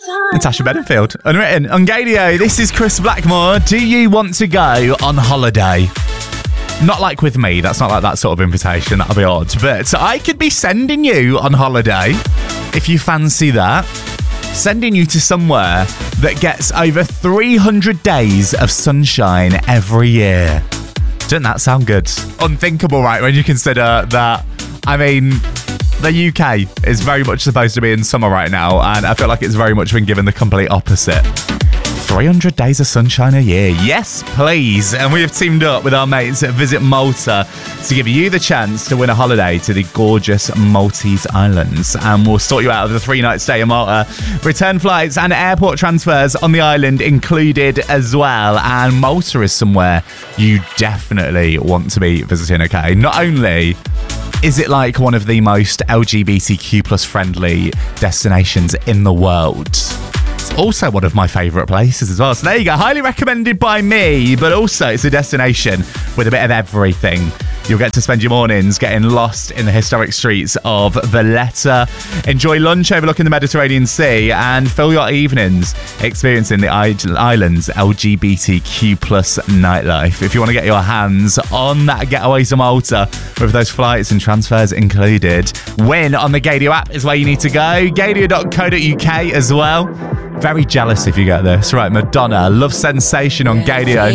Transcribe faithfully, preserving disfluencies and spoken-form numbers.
Natasha Bedingfield. Unwritten on Gadio. This is Chris Blackmore. Do you want to go on holiday? Not like with me. That's not like that sort of invitation. That'll be odd. But I could be sending you on holiday if you fancy that. Sending you to somewhere that gets over three hundred days of sunshine every year. Doesn't that sound good? Unthinkable, right? When you consider that, I mean, the U K is very much supposed to be in summer right now, and I feel like it's very much been given the complete opposite. three hundred days of sunshine a year. Yes, please. And we have teamed up with our mates at Visit Malta to give you the chance to win a holiday to the gorgeous Maltese Islands. And we'll sort you out of the three-night stay in Malta. Return flights and airport transfers on the island included as well. And Malta is somewhere you definitely want to be visiting, okay? Not only is it like one of the most L G B T Q plus friendly destinations in the world, also one of my favourite places as well. So there you go. Highly recommended by me, but also it's a destination with a bit of everything. You'll get to spend your mornings getting lost in the historic streets of Valletta, enjoy lunch overlooking the Mediterranean Sea, and fill your evenings experiencing the island's L G B T Q plus nightlife. If you want to get your hands on that getaway to Malta with those flights and transfers included, win on the Gadio app is where you need to go. gadio dot co dot uk as well. Very jealous if you get this. Right, Madonna, Love Sensation on Gadio.